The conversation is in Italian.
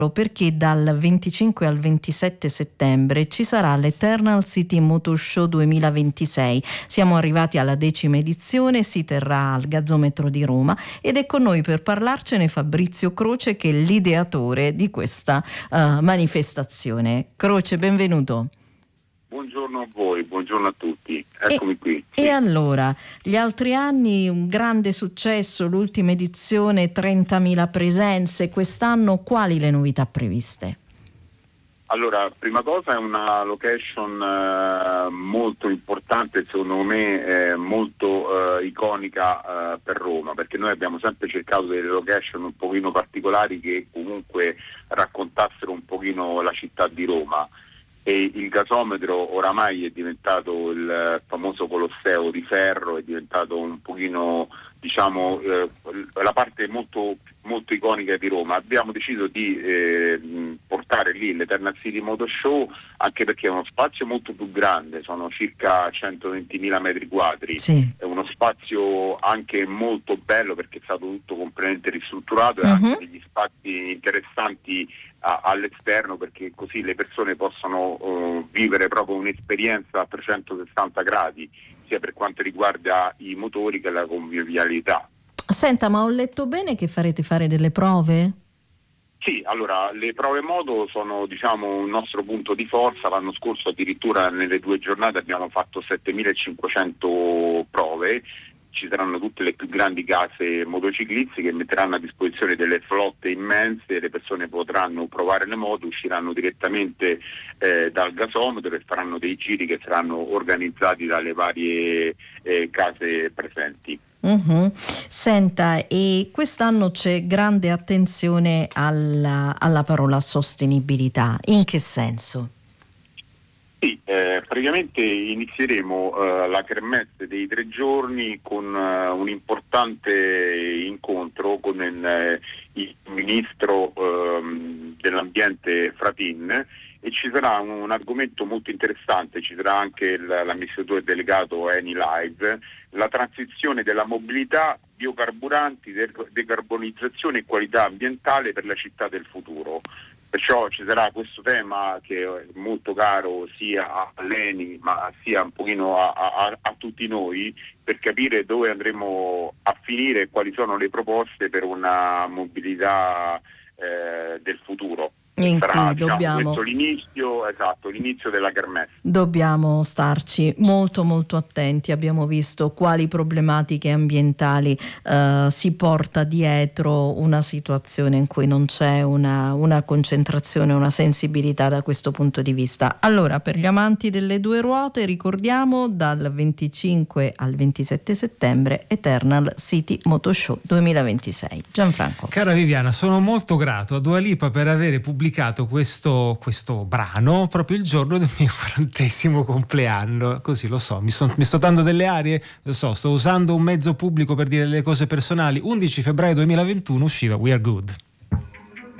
perché dal 25 al 27 settembre ci sarà l'Eternal City Motor Show 2026. Siamo arrivati alla 10ª edizione, si terrà al Gazzometro di Roma ed è con noi per parlarcene Fabrizio Croce, che è l'ideatore di questa manifestazione. Croce, benvenuto. Buongiorno a voi, buongiorno a tutti, eccomi qui. Sì. E allora, gli altri anni un grande successo, l'ultima edizione 30.000 presenze, quest'anno quali le novità previste? Allora, prima cosa è una location molto importante, secondo me molto iconica per Roma, perché noi abbiamo sempre cercato delle location un pochino particolari che comunque raccontassero un pochino la città di Roma. E il gasometro oramai è diventato il famoso Colosseo di ferro, è diventato un pochino, diciamo, la parte molto, molto iconica di Roma. Abbiamo deciso di portare lì l'Eternal City Motor Show, anche perché è uno spazio molto più grande, sono circa 120.000 metri quadri, sì. È uno spazio anche molto bello perché è stato tutto completamente ristrutturato e ha anche degli spazi interessanti all'esterno, perché così le persone possono vivere proprio un'esperienza a 360 gradi, sia per quanto riguarda i motori che la convivialità. Senta, ma ho letto bene che farete fare delle prove? Sì, allora le prove moto sono, diciamo, un nostro punto di forza. L'anno scorso addirittura nelle 2 giornate abbiamo fatto 7.500 prove. Ci saranno tutte le più grandi case motociclisti che metteranno a disposizione delle flotte immense, le persone potranno provare le moto, usciranno direttamente dal gasometro e faranno dei giri che saranno organizzati dalle varie case presenti. Senta, e quest'anno c'è grande attenzione alla parola sostenibilità. In che senso? Sì, praticamente inizieremo la kermesse dei 3 giorni con un importante incontro con il ministro dell'ambiente Fratin, e ci sarà un argomento molto interessante. Ci sarà anche l'amministratore delegato Eni Live, la transizione della mobilità, biocarburanti, decarbonizzazione e qualità ambientale per la città del futuro. Perciò ci sarà questo tema che è molto caro sia all'Eni ma sia un pochino a tutti noi, per capire dove andremo a finire e quali sono le proposte per una mobilità del futuro. In Sarà, cui diciamo, questo l'inizio della kermesse. Dobbiamo starci molto molto attenti. Abbiamo visto quali problematiche ambientali si porta dietro una situazione in cui non c'è una concentrazione, una sensibilità da questo punto di vista. Allora, per gli amanti delle 2 ruote, ricordiamo dal 25 al 27 settembre Eternal City Motor Show 2026. Gianfranco. Cara Viviana, sono molto grato a Dua Lipa per aver pubblicato questo brano proprio il giorno del mio 40° compleanno. Così, lo so, mi sto dando delle arie, lo so, sto usando un mezzo pubblico per dire le cose personali. 11 febbraio 2021 usciva We Are Good.